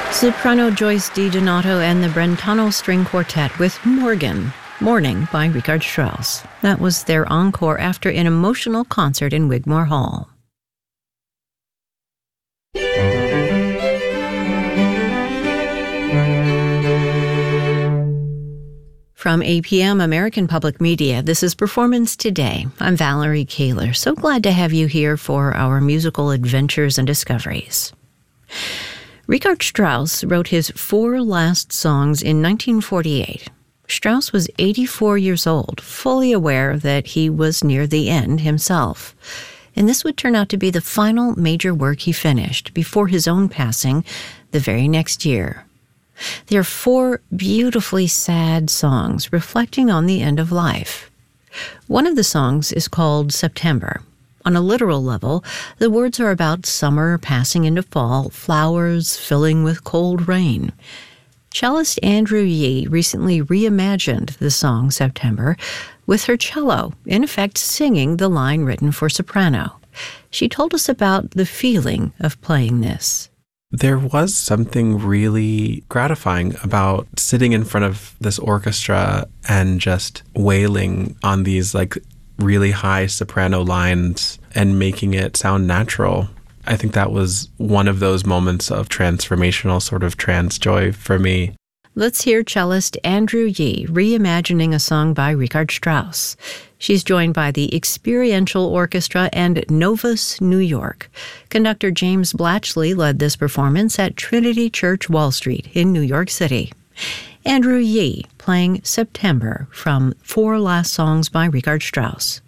Soprano Joyce DiDonato and the Brentano String Quartet with Morning by Richard Strauss. That was their encore after an emotional concert in Wigmore Hall. From APM American Public Media, this is Performance Today. I'm Valerie Kaler. So glad to have you here for our musical adventures and discoveries. Richard Strauss wrote his 4 last songs in 1948. Strauss was 84 years old, fully aware that he was near the end himself. And this would turn out to be the final major work he finished before his own passing the very next year. There are 4 beautifully sad songs reflecting on the end of life. One of the songs is called September. On a literal level, the words are about summer passing into fall, flowers filling with cold rain. Cellist Andrew Yee recently reimagined the song September with her cello, in effect singing the line written for soprano. She told us about the feeling of playing this. There was something really gratifying about sitting in front of this orchestra and just wailing on these really high soprano lines and making it sound natural. I think that was one of those moments of transformational sort of trance joy for me. Let's hear cellist Andrew Yee reimagining a song by Richard Strauss. She's joined by the Experiential Orchestra and Novus New York. Conductor James Blatchley led this performance at Trinity Church, Wall Street in New York City. Andrew Yee playing September from 4 last songs by Richard Strauss.